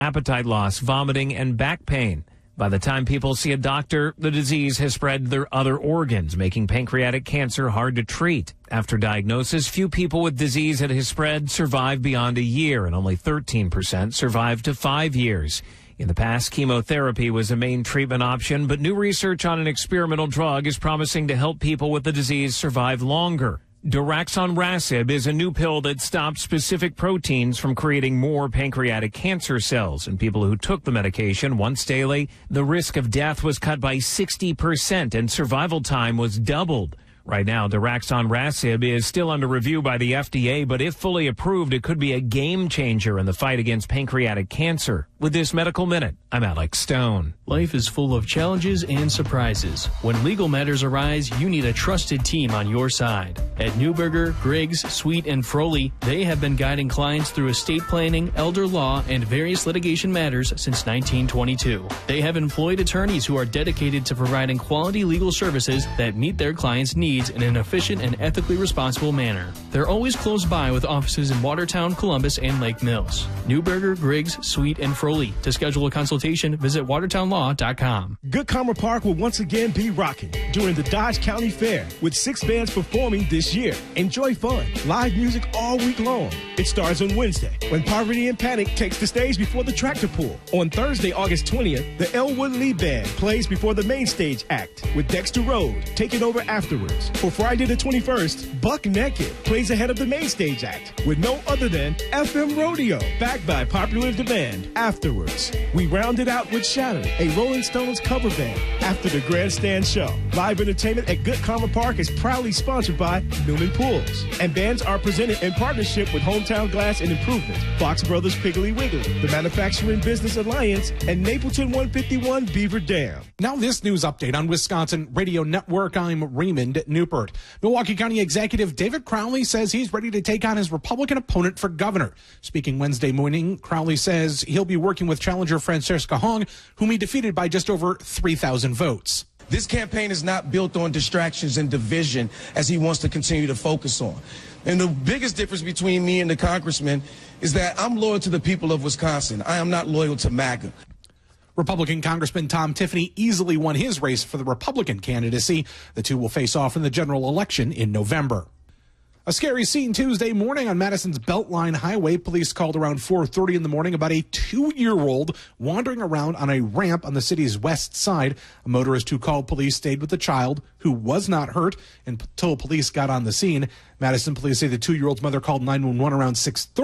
appetite loss, vomiting, and back pain. By the time people see a doctor, the disease has spread their other organs, making pancreatic cancer hard to treat. After diagnosis, few people with disease that has spread survive beyond a year, and only 13% survive to 5 years. In the past, chemotherapy was a main treatment option, but new research on an experimental drug is promising to help people with the disease survive longer. Daraxonrasib is a new pill that stops specific proteins from creating more pancreatic cancer cells. In people who took the medication once daily, the risk of death was cut by 60% and survival time was doubled. Right now, daraxonrasib is still under review by the FDA, but if fully approved, it could be a game changer in the fight against pancreatic cancer. With this Medical Minute, I'm Alex Stone. Life is full of challenges and surprises. When legal matters arise, you need a trusted team on your side. At Neuberger, Griggs, Sweet, and Froley, they have been guiding clients through estate planning, elder law, and various litigation matters since 1922. They have employed attorneys who are dedicated to providing quality legal services that meet their clients' needs in an efficient and ethically responsible manner. They're always close by with offices in Watertown, Columbus, and Lake Mills. Neuberger, Griggs, Sweet, and Froley. To schedule a consultation, visit watertownlaw.com. Good Karma Park will once again be rocking during the Dodge County Fair with 6 bands performing this year. Enjoy fun, live music all week long. It starts on Wednesday when Poverty and Panic takes the stage before the tractor pull. On Thursday, August 20th, the Elwood Lee Band plays before the main stage act with Dexter Rhodes taking over afterwards. For Friday the 21st, Buck Naked plays ahead of the main stage act with no other than FM Rodeo, backed by Popular Demand. Afterwards, we round it out with Shadow, a Rolling Stones cover band, after the Grandstand show. Live entertainment at Good Karma Park is proudly sponsored by Newman Pools, and bands are presented in partnership with Hometown Glass and Improvement, Fox Brothers Piggly Wiggly, the Manufacturing Business Alliance, and Napleton 151 Beaver Dam. Now this news update on Wisconsin Radio Network. I'm Raymond Newport. Milwaukee County Executive David Crowley says he's ready to take on his Republican opponent for governor. Speaking Wednesday morning, Crowley says he'll be working with challenger Francesca Hong, whom he defeated by just over 3,000 votes. This campaign is not built on distractions and division as he wants to continue to focus on. And the biggest difference between me and the congressman is that I'm loyal to the people of Wisconsin. I am not loyal to MAGA. Republican Congressman Tom Tiffany easily won his race for the Republican candidacy. The two will face off in the general election in November. A scary scene Tuesday morning on Madison's Beltline Highway. Police called around 4:30 in the morning about a 2-year-old wandering around on a ramp on the city's west side. A motorist who called police stayed with the child, who was not hurt, until police got on the scene. Madison police say the 2-year-old's mother called 911 around 6:30.